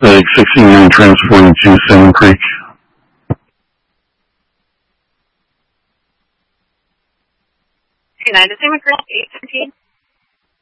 Like 69 transporting to Salmon Creek. 29 to Salmon Creek, 817.